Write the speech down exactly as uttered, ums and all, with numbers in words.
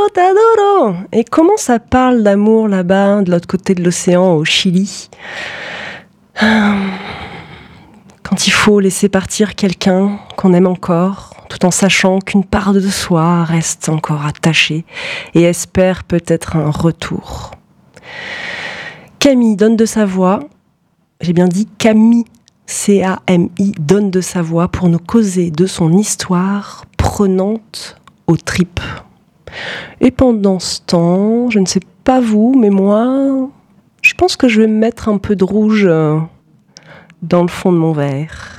t'adoro. Et comment ça parle d'amour là-bas, de l'autre côté de l'océan, au Chili ? Quand il faut laisser partir quelqu'un qu'on aime encore, tout en sachant qu'une part de soi reste encore attachée et espère peut-être un retour. Camille donne de sa voix, j'ai bien dit Camille, C A M I, donne de sa voix pour nous causer de son histoire prenante aux tripes. Et pendant ce temps, je ne sais pas vous, mais moi, je pense que je vais me mettre un peu de rouge dans le fond de mon verre.